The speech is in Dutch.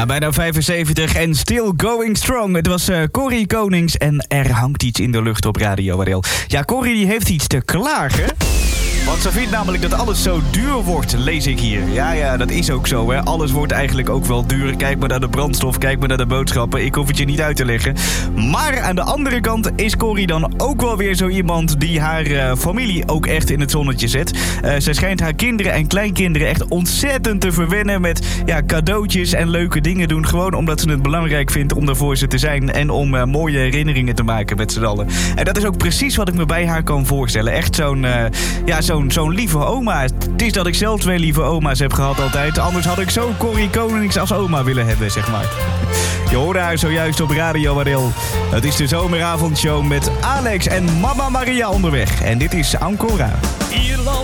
Ja, bijna 75 en still going strong. Het was Corrie Konings en er hangt iets in de lucht op Radio Waddel. Ja, Corrie die heeft iets te klagen. Want ze vindt namelijk dat alles zo duur wordt, lees ik hier. Ja, dat is ook zo, hè. Alles wordt eigenlijk ook wel duur. Kijk maar naar de brandstof, kijk maar naar de boodschappen. Ik hoef het je niet uit te leggen. Maar aan de andere kant is Corrie dan ook wel weer zo iemand die haar familie ook echt in het zonnetje zet. Zij schijnt haar kinderen en kleinkinderen echt ontzettend te verwennen met cadeautjes en leuke dingen doen. Gewoon omdat ze het belangrijk vindt om er voor ze te zijn en om mooie herinneringen te maken met z'n allen. En dat is ook precies wat ik me bij haar kan voorstellen. Echt zo'n lieve oma. Het is dat ik zelf 2 lieve oma's heb gehad altijd. Anders had ik zo Corrie Konings als oma willen hebben, zeg maar. Je hoorde haar zojuist op Radio Waddel. Het is de zomeravondshow met Alex en Mama Maria onderweg. En dit is Ancora.